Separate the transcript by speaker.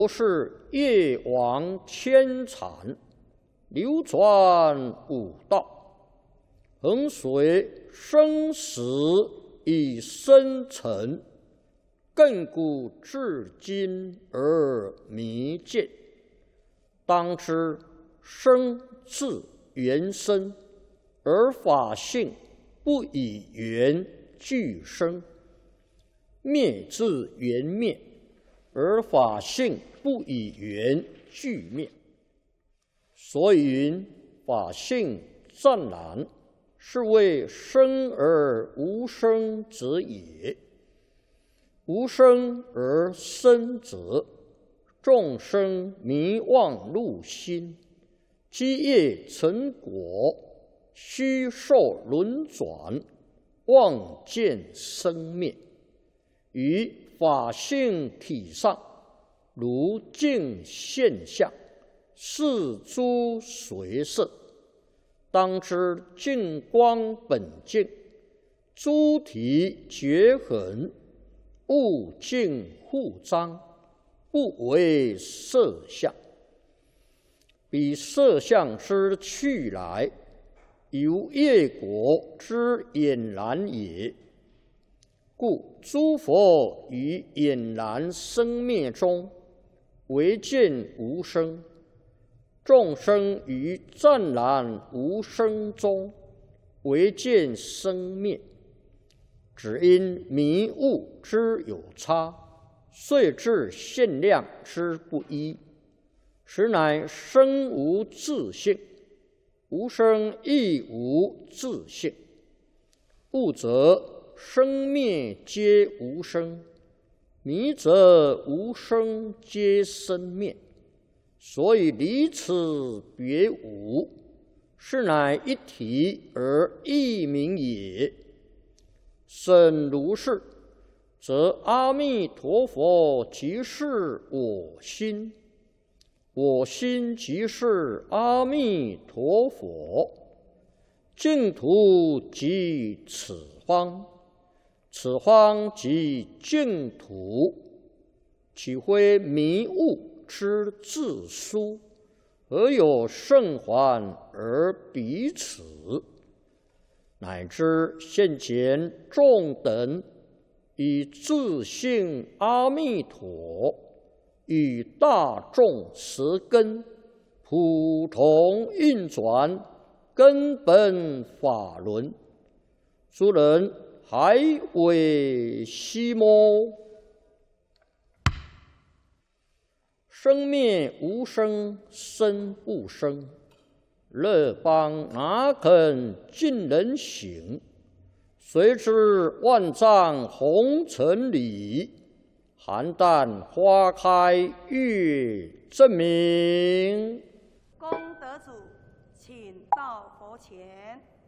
Speaker 1: 不是业往千禅，流转五道，恒随生死以生成，亘古至今而弥见。当知生自缘生，而法性不以缘俱生；灭自缘灭，而法性不以缘俱灭。所以云：法性湛然，是谓生而无生者也。无生而生者，众生迷妄入心，积业成果，虚受轮转，妄见生灭。于法性体上，如镜现象，是诸随色。当知净光本净，诸体绝痕，物净互彰，不为色相。彼色相之去来，由业果之俨然也。故诸佛于俨然生灭中，唯见无生；众生于湛然无生中，唯见生灭。只因迷悟之有差，遂致限量之不一，实乃生无自性，无生亦无自性。悟则生灭皆无生，迷则无生皆生灭。所以离此别无，是乃一体而异名也。甚如是，则阿弥陀佛即是我心，我心即是阿弥陀佛，净土即此方，此方即净土。岂非迷悟之自殊？何有圣还而彼此？乃至现前众等以自性阿弥陀与大众十根普同运转根本法轮，诸人还为希么？生灭无生，生不生，乐邦哪肯尽人行？谁知万丈红尘里，邯郸花开月正明。
Speaker 2: 功德主，请到佛前。